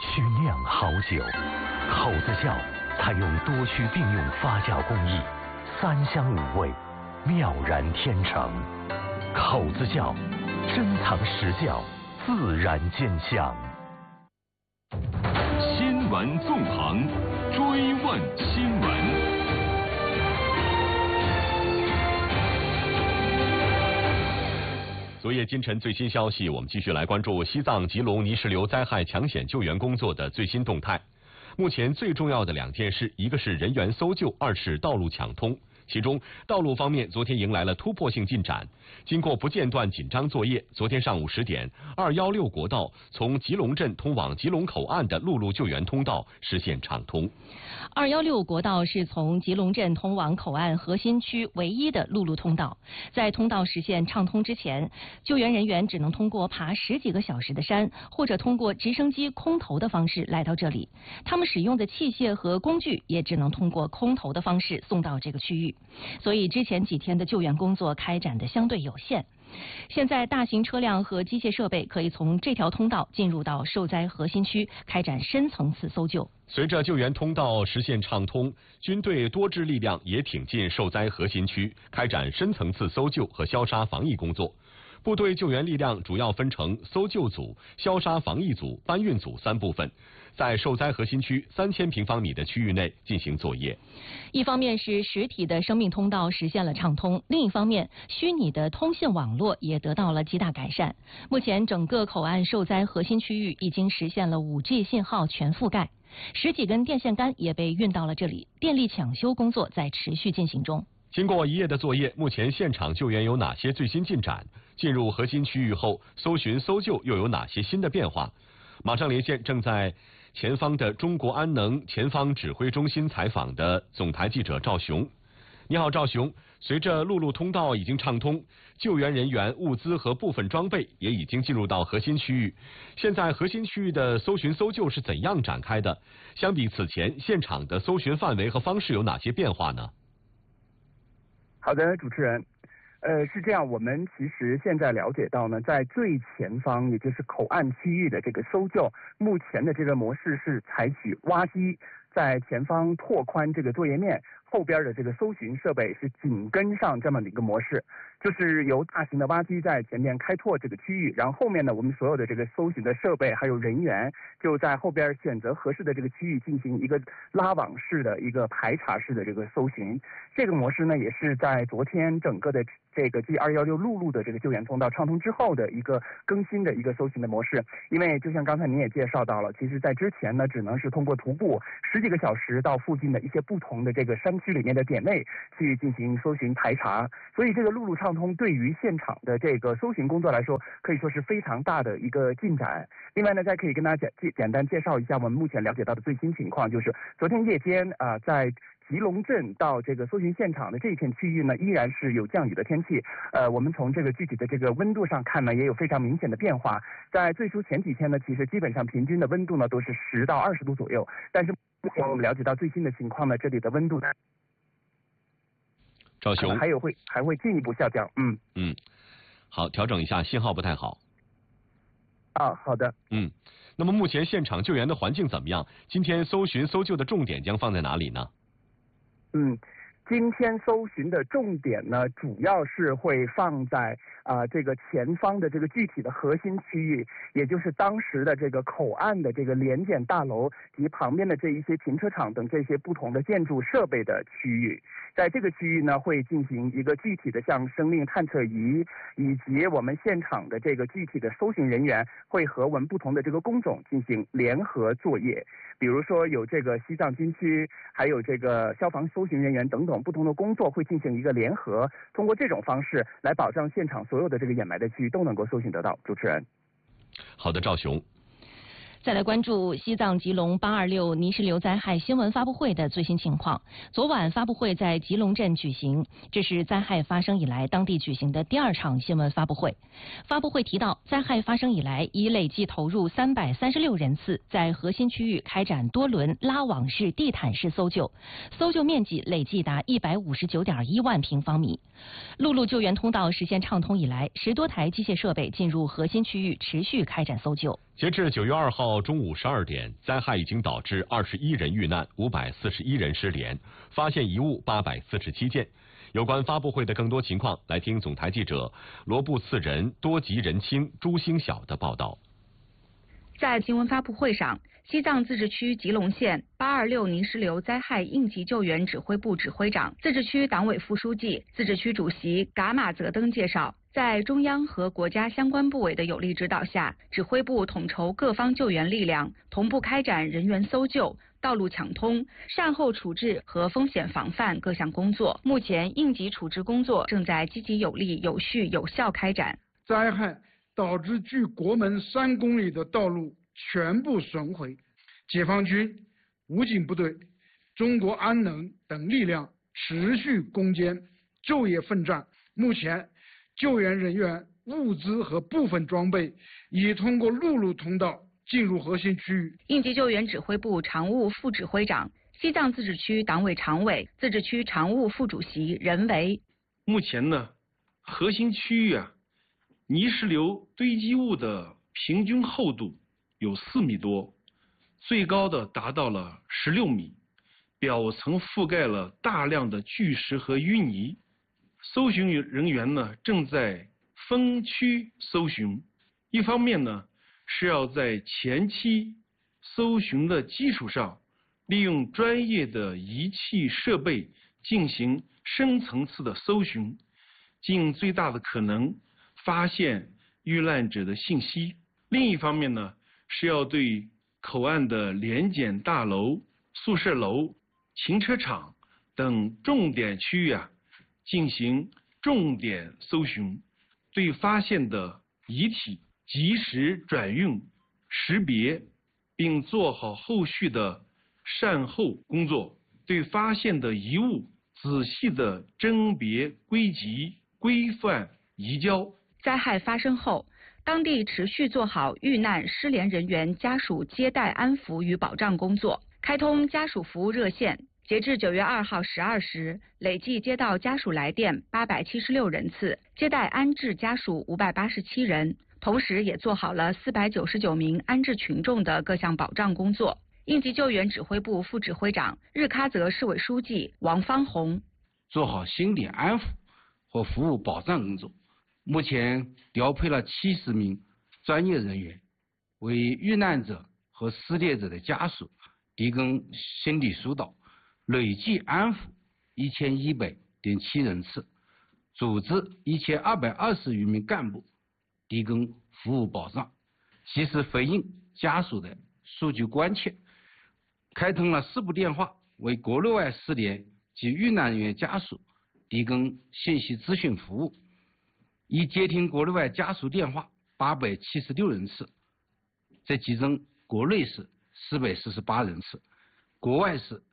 区酿好酒，口子窖采用多区并用发酵工艺，3香5味，妙然天成。口子窖，珍藏实窖，自然见香。 新闻纵横，追问新闻。昨夜今晨最新消息，我们继续来关注西藏吉隆泥石流灾害抢险救援工作的最新动态。目前最重要的2件事，一个是人员搜救，二是道路抢通。其中，道路方面昨天迎来了突破性进展。经过不间断紧张作业，昨天上午10点，216国道从吉隆镇通往吉隆口岸的陆路救援通道实现畅通。 216国道是从吉隆镇通往口岸核心区唯一的陆路通道。在通道实现畅通之前，救援人员只能通过爬10几个小时的山，或者通过直升机空投的方式来到这里。他们使用的器械和工具也只能通过空投的方式送到这个区域。所以之前几天的救援工作开展的相对有限。现在大型车辆和机械设备可以从这条通道进入到受灾核心区，开展深层次搜救。 随着救援通道实现畅通，军队多支力量也挺进受灾核心区，开展深层次搜救和消杀防疫工作。部队救援力量主要分成搜救组、消杀防疫组、搬运组3部分，在受灾核心区3000平方米的区域内进行作业。 一方面是实体的生命通道实现了畅通，另一方面，虚拟的通信网络也得到了极大改善。目前，整个口岸受灾核心区域已经实现了5G 信号全覆盖，10几根电线杆也被运到了这里，电力抢修工作在持续进行中。 经过1夜的作业，目前现场救援有哪些最新进展？进入核心区域后，搜寻搜救又有哪些新的变化？马上连线正在前方的中国安能前方指挥中心采访的总台记者赵雄。你好，赵雄。随着陆路通道已经畅通，救援人员、物资和部分装备也已经进入到核心区域。现在核心区域的搜寻搜救是怎样展开的？相比此前，现场的搜寻范围和方式有哪些变化呢？ 好的，主持人。是这样，我们其实现在了解到呢，在最前方，也就是口岸区域的这个搜救，目前的这个模式是采取挖机，在前方拓宽这个作业面，后边的这个搜寻设备是紧跟上这么的一个模式，就是由大型的挖机在前面开拓这个区域，然后后面呢，我们所有的这个搜寻的设备还有人员就在后边选择合适的这个区域进行一个拉网式的一个排查式的这个搜寻。这个模式呢，也是在昨天整个的这个 G216陆路的这个救援通道畅通之后的一个更新的一个搜寻的模式。因为就像刚才您也介绍到了，其实在之前呢，只能是通过徒步10几个小时到附近的一些不同的这个山区里面的点位去进行搜寻排查，所以这个陆路畅通对于现场的这个搜寻工作来说，可以说是非常大的一个进展。另外呢，再可以跟大家简单介绍一下我们目前了解到的最新情况，就是昨天夜间在吉隆镇到这个搜寻现场的这一片区域呢，依然是有降雨的天气。我们从这个具体的这个温度上看呢，也有非常明显的变化。在最初前几天呢，其实基本上平均的温度呢都是10到20度左右，但是目前我们了解到最新的情况呢，这里的温度呢， 赵雄还会进一步下降。 好，调整一下，信号不太好。 好的。 那么目前现场救援的环境怎么样？今天搜寻搜救的重点将放在哪里呢？ 今天搜寻的重点呢，主要是会放在这个前方的这个具体的核心区域，也就是当时的这个口岸的这个联检大楼及旁边的这一些停车场等这些不同的建筑设备的区域。在这个区域呢，会进行一个具体的像生命探测仪，以及我们现场的这个具体的搜寻人员会和我们不同的这个工种进行联合作业。比如说有这个西藏军区，还有这个消防搜寻人员等等不同的工作会进行一个联合，通过这种方式来保障现场所有的这个掩埋的区域都能够搜寻得到。主持人。 好的，赵雄。 再来关注西藏吉隆826泥石流灾害新闻发布会的最新情况。昨晚发布会在吉隆镇举行，这是灾害发生以来当地举行的第2场新闻发布会。发布会提到，灾害发生以来已累计投入336人次，在核心区域开展多轮拉网式、地毯式搜救，搜救面积累计达159.1万平方米。陆路救援通道实现畅通以来，10多台机械设备进入核心区域，持续开展搜救。 截至9月2号中午12点，灾害已经导致21人遇难，541人失联，发现遗物847件。有关发布会的更多情况，来听总台记者罗布次仁、多吉仁清、朱星晓的报道。 在新闻发布会上，西藏自治区吉隆县826泥石流灾害应急救援指挥部指挥长、自治区党委副书记、自治区主席噶玛泽登介绍，在中央和国家相关部委的有力指导下，指挥部统筹各方救援力量，同步开展人员搜救、道路抢通、善后处置和风险防范各项工作。目前，应急处置工作正在积极有力、有序、有效开展。 灾害导致距国门3公里的道路全部损毁，解放军、武警部队、中国安能等力量持续攻坚，昼夜奋战。目前，救援人员、物资和部分装备已通过陆路通道进入核心区域。 应急救援指挥部常务副指挥长、西藏自治区党委常委、自治区常务副主席任维。 目前呢，核心区域泥石流堆积物的平均厚度有4米多，最高的达到了16米，表层覆盖了大量的巨石和淤泥。搜寻人员呢正在分区搜寻，一方面呢是要在前期搜寻的基础上，利用专业的仪器设备进行深层次的搜寻，尽最大的可能发现遇难者的信息。另一方面呢，是要对口岸的联检大楼、宿舍楼、停车场等重点区域进行重点搜寻，对发现的遗体及时转运、识别，并做好后续的善后工作，对发现的遗物仔细的甄别、归集、规范移交。 灾害发生后，当地持续做好遇难失联人员家属接待安抚与保障工作，开通家属服务热线。截至9月2号12时，累计接到家属来电876人次，接待安置家属587人，同时也做好了499名安置群众的各项保障工作。应急救援指挥部副指挥长、日喀则市委书记王方红， 做好心理安抚和服务保障工作。目前调配了70名专业人员，为遇难者和失联者的家属提供心理疏导，累计安抚1100.7人次，组织1220余名干部提供服务保障，及时回应家属的诉求关切，开通了4部电话，为国内外失联及遇难人员家属提供信息咨询服务，已接听国内外家属电话876人次，这其中国内是448人次，国外是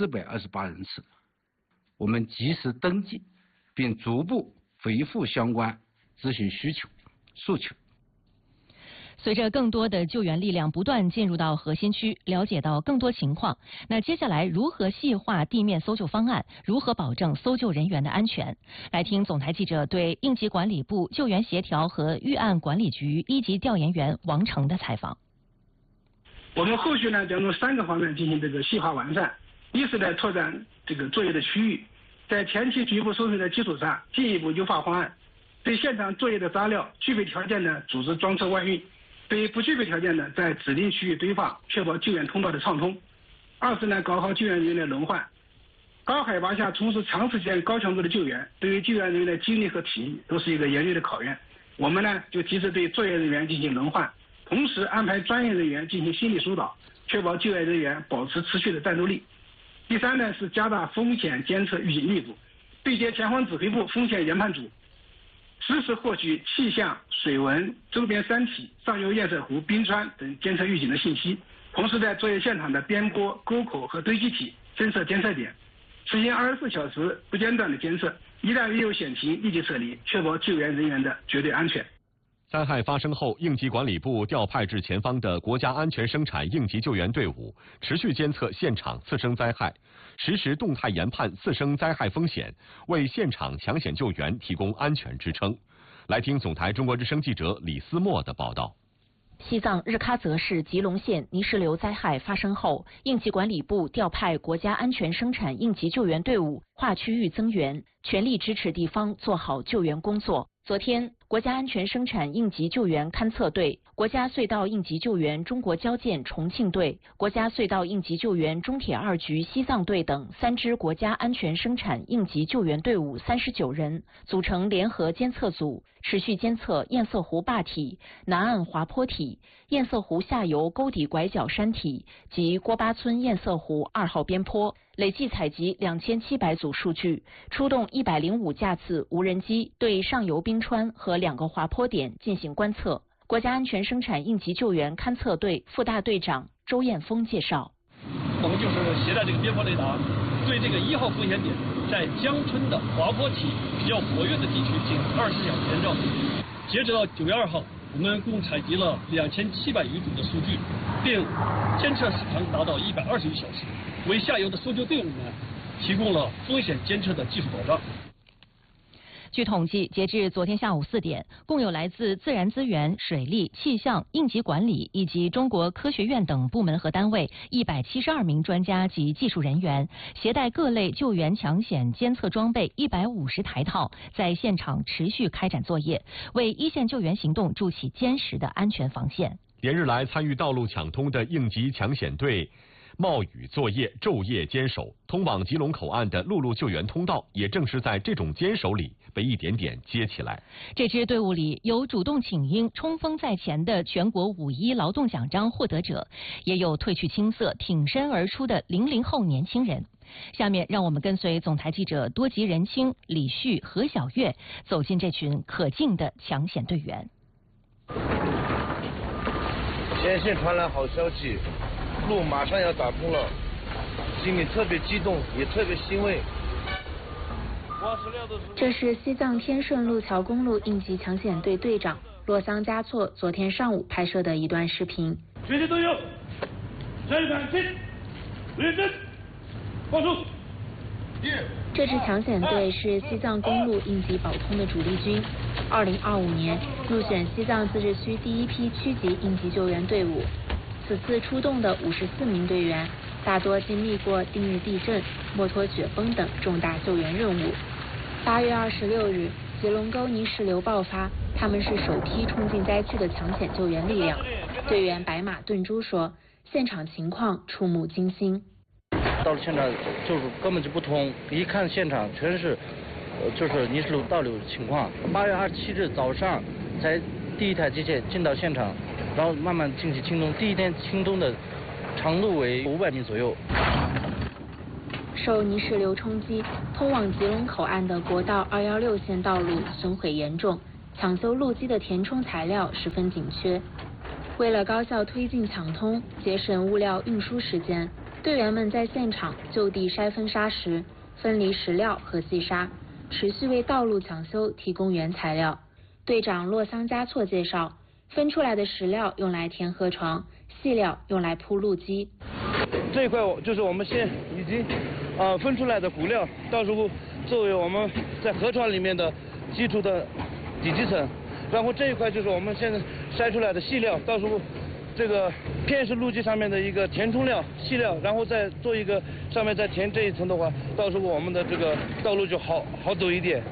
428人次。我们及时登记，并逐步回复相关咨询需求、诉求。 随着更多的救援力量不断进入到核心区，了解到更多情况，那接下来如何细化地面搜救方案，如何保证搜救人员的安全？来听总台记者对应急管理部救援协调和预案管理局1级调研员王成的采访。 我们后续呢将从3个方面进行这个细化完善。一是呢拓展这个作业的区域，在前期局部搜寻的基础上进一步优化方案，对现场作业的渣料具备条件呢组织装车外运，对不具备条件的在指定区域堆放，确保救援通道的畅通。二是呢搞好救援人员的轮换，高海拔下从事长时间高强度的救援，对于救援人员的精力和体力都是一个严厉的考验。我们呢就及时对作业人员进行轮换，同时安排专业人员进行心理疏导，确保救援人员保持持续的战斗力。第三呢是加大风险监测预警力度，对接前方指挥部风险研判组，实时获取气象、水文、周边山体、上游堰塞湖、冰川等监测预警的信息，同时在作业现场的边坡、沟口和堆积体增设监测点，实行24小时不间断的监测，一旦遇有险情立即撤离，确保救援人员的绝对安全。 灾害发生后，应急管理部调派至前方的国家安全生产应急救援队伍，持续监测现场次生灾害，实时动态研判次生灾害风险，为现场抢险救援提供安全支撑。来听总台中国之声记者李思墨的报道。 西藏日喀则市吉隆县泥石流灾害发生后，应急管理部调派国家安全生产应急救援队伍跨区域增援，全力支持地方做好救援工作。昨天，国家安全生产应急救援勘测队、国家隧道应急救援中国交建重庆队、国家隧道应急救援中铁2局西藏队等3支国家安全生产应急救援队伍39人，组成联合监测组，持续监测堰塞湖坝体、南岸滑坡体、堰塞湖下游沟底拐角山体及郭巴村堰塞湖2号边坡，累计采集2700组数据，出动105架次无人机对上游冰川和2个滑坡点进行观测。国家安全生产应急救援勘测队副大队长周艳峰介绍， 我们就是携带这个边坡雷达，对这个1号风险点在江村的滑坡体比较活跃的地区进行24小时监照。截止到9月2号，我们共采集了2700余组的数据，并监测时长达到121小时，为下游的搜救队伍们提供了风险监测的技术保障。 据统计，截至昨天下午4点，共有来自自然资源、水利、气象、应急管理以及中国科学院等部门和单位172名专家及技术人员，携带各类救援抢险监测装备150台套，在现场持续开展作业，为一线救援行动筑起坚实的安全防线。 连日来，参与道路抢通的应急抢险队冒雨作业，昼夜坚守，通往吉隆口岸的陆路救援通道也正是在这种坚守里被一点点接起来。 这支队伍里有主动请缨、冲锋在前的全国5·1劳动奖章获得者，也有褪去青涩、挺身而出的00后年轻人。下面让我们跟随总台记者多吉仁清、李旭、何小月走进这群可敬的抢险队员。 前线传来好消息，路马上要打通了，心里特别激动，也特别欣慰。 这是西藏天顺路桥公路应急抢险队队长洛桑嘉措昨天上午拍摄的一段视频。 全体都有，下一站起，立正，放手。 这支抢险队是西藏公路应急保通的主力军，2025年入选西藏自治区第一批区级应急救援队伍。此次出动的54名队员，大多经历过定日地震、墨脱雪崩等重大救援任务。8月26日，吉隆沟泥石流爆发，他们是首批冲进灾区的抢险救援力量。队员白马顿珠说，现场情况触目惊心。 到了现场就是根本就不通，一看现场全是就是泥石流倒流情况。8月27日早上才第一台机械进到现场，然后慢慢进行清通。第一天清通的长度为500米左右。 受泥石流冲击，通往吉隆口岸的国道216线道路损毁严重，抢修路基的填充材料十分紧缺。为了高效推进抢通，节省物料运输时间，队员们在现场就地筛分砂石，分离石料和细沙，持续为道路抢修提供原材料。队长洛桑嘉措介绍，分出来的石料用来填河床，细料用来铺路基。 这一块就是我们现已经分出来的骨料，到时候作为我们在河床里面的基础的底基层。然后这一块就是我们现在筛出来的细料，到时候这个片式路基上面的一个填充料、细料，然后再做一个上面再填这一层的话，到时候我们的这个道路就好走一点。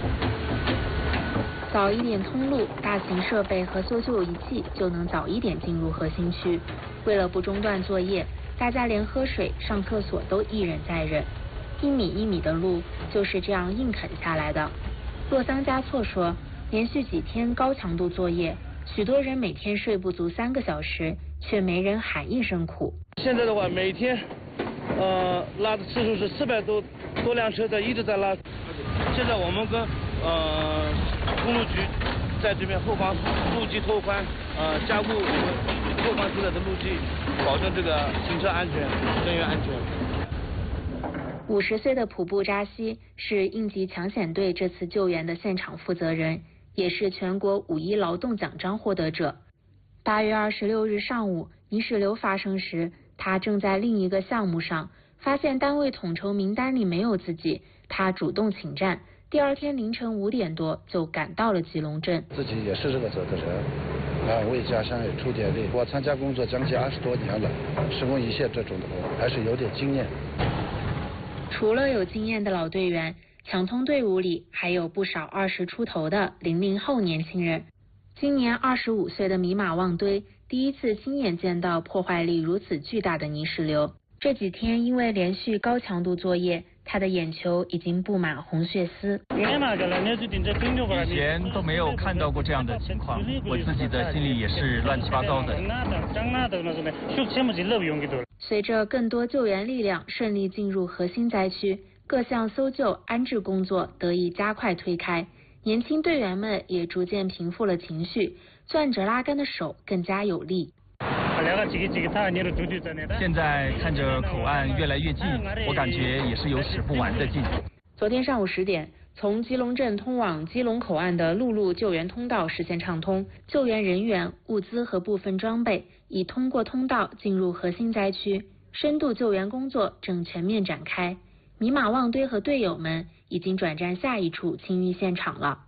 早一点通路，大型设备和搜救仪器就能早一点进入核心区。为了不中断作业，大家连喝水、上厕所都一忍再忍，1米1米的路就是这样硬啃下来的。洛桑嘉措说，连续几天高强度作业，许多人每天睡不足3个小时，却没人喊一声苦。 现在的话，每天拉的次数是400多辆车一直在拉。现在我们跟公路局在这边后方路基拓宽，加固我们拓宽出来的路基，保证这个行车安全、人员安全。 50岁的普布扎西是应急抢险队这次救援的现场负责人，也是全国5·1劳动奖章获得者。8月26日上午，泥石流发生时，他正在另一个项目上，发现单位统筹名单里没有自己，他主动请战。第二天凌晨5点多就赶到了吉隆镇。 自己也是这个责任， 为家乡也出点力。我参加工作将近20多年了，施工一线这种的还是有点经验。 除了有经验的老队员，抢通队伍里还有不少20出头的00后年轻人。今年25岁的米马旺堆第一次亲眼见到破坏力如此巨大的泥石流。这几天因为连续高强度作业，他的眼球已经布满红血丝。 以前都没有看到过这样的情况，我自己的心里也是乱七八糟的。 随着更多救援力量顺利进入核心灾区，各项搜救安置工作得以加快推开，年轻队员们也逐渐平复了情绪，攥着拉杆的手更加有力。 现在看着口岸越来越近，我感觉也是有使不完的劲。 昨天上午10点，从吉隆镇通往基隆口岸的陆路救援通道实现畅通，救援人员、物资和部分装备已通过通道进入核心灾区，深度救援工作正全面展开。米马旺堆和队友们已经转战下一处清淤现场了。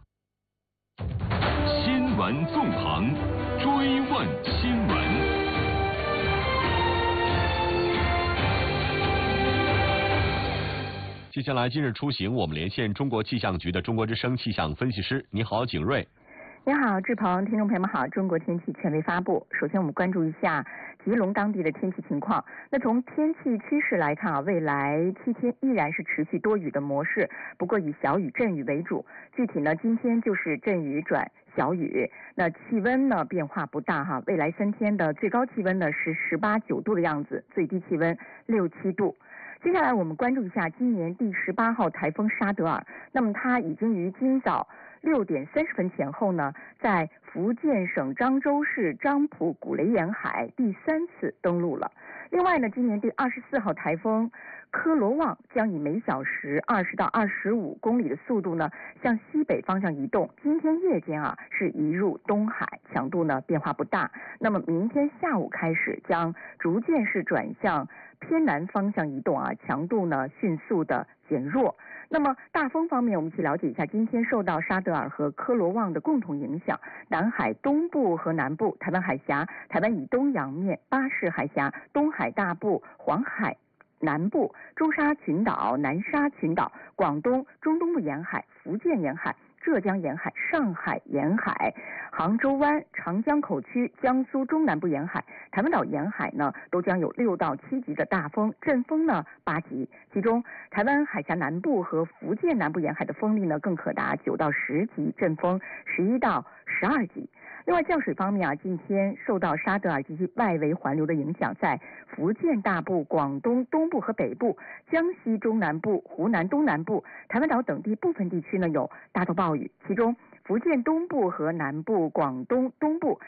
新闻纵横，追问新闻。 接下来，今日出行，我们连线中国气象局的中国之声气象分析师。你好，景瑞。 你好，志鹏，听众朋友们好。中国天气权威发布。首先，我们关注一下吉隆当地的天气情况。那从天气趋势来看啊，未来7天依然是持续多雨的模式，不过以小雨阵雨为主。具体呢，今天就是阵雨转小雨。那气温呢变化不大哈，未来3天的最高气温呢是18、9度的样子，最低气温6、7度。接下来我们关注一下今年第18号台风沙德尔。那么它已经于今早6点30分前后呢，在福建省漳州市漳浦古雷沿海第3次登陆了。另外呢，今年第24号台风科罗旺将以每小时20到25公里的速度呢向西北方向移动，今天夜间啊是移入东海，强度呢变化不大。那么明天下午开始将逐渐是转向偏南方向移动啊，强度呢迅速的减弱。那么大风方面，我们一起了解一下，今天受到沙德尔和科罗旺的共同影响，南海东部和南部、台湾海峡、台湾以东洋面、巴士海峡、东海大部、黄海南部、中沙群岛、南沙群岛、广东中东部沿海、福建沿海、浙江沿海、上海沿海、杭州湾、长江口区、江苏中南部沿海、台湾岛沿海呢，都将有6到7级的大风，阵风呢8级，其中台湾海峡南部和福建南部沿海的风力呢更可达9到10级，阵风11到12级。另外降水方面啊，今天受到沙德尔及其外围环流的影响，在福建大部、广东东部和北部、江西中南部、湖南东南部、台湾岛等地部分地区呢有大到暴雨，其中福建东部和南部、广东东部、